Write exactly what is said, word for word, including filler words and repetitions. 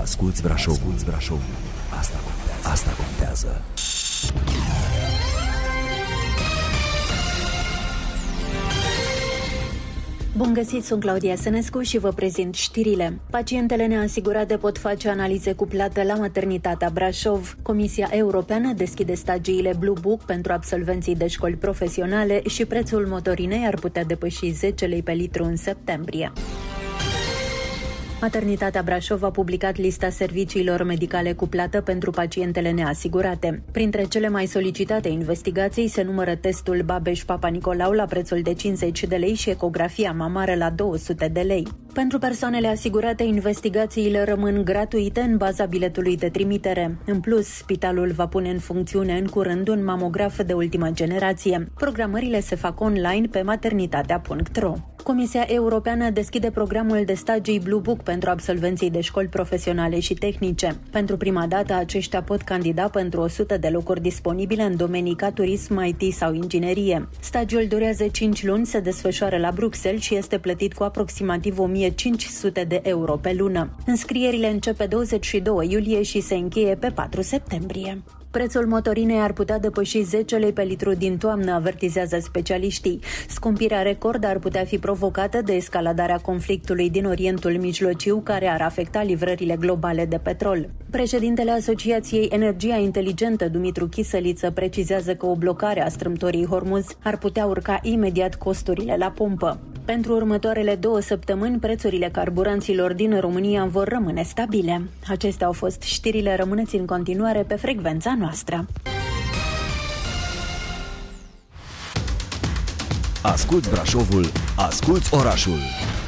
Asculți Brașov, asculți Brașov. Asta contează. Asta contează. Bun găsit, sunt Claudia Sănescu și vă prezint știrile. Pacientele neasigurate pot face analize cu plată la maternitatea Brașov. Comisia Europeană deschide stagiile Blue Book pentru absolvenții de școli profesionale și prețul motorinei ar putea depăși zece lei pe litru în septembrie. Maternitatea Brașov a publicat lista serviciilor medicale cu plată pentru pacientele neasigurate. Printre cele mai solicitate investigații se numără testul Babeș-Papa Nicolau la prețul de cincizeci de lei și ecografia mamară la două sute de lei. Pentru persoanele asigurate, investigațiile rămân gratuite în baza biletului de trimitere. În plus, spitalul va pune în funcțiune în curând un mamograf de ultimă generație. Programările se fac online pe maternitatea punct ro. Comisia Europeană deschide programul de stagii Blue Book pentru absolvenții de școli profesionale și tehnice. Pentru prima dată, aceștia pot candida pentru o sută de locuri disponibile în domenii ca turism, I T sau inginerie. Stagiul durează cinci luni, se desfășoară la Bruxelles și este plătit cu aproximativ o mie cinci sute de euro pe lună. Înscrierile încep pe douăzeci și doi iulie și se încheie pe patru septembrie. Prețul motorinei ar putea depăși zece lei pe litru din toamnă, avertizează specialiștii. Scumpirea record ar putea fi provocată de escaladarea conflictului din Orientul Mijlociu, care ar afecta livrările globale de petrol. Președintele Asociației Energia Inteligentă, Dumitru Chisăliță, precizează că o blocare a strâmtorii Hormuz ar putea urca imediat costurile la pompă. Pentru următoarele două săptămâni, prețurile carburanților din România vor rămâne stabile. Acestea au fost știrile, rămâneți în continuare pe frecvența noastră. Asculți Brașovul, asculți orașul.